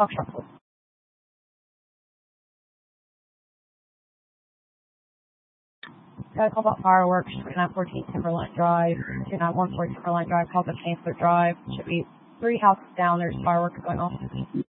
Foxtrot. Got a call about fireworks, 2914 Timberline Drive, 2914 Timberline Drive, call the Chancellor Drive. Should be 3 houses down, there's fireworks going off.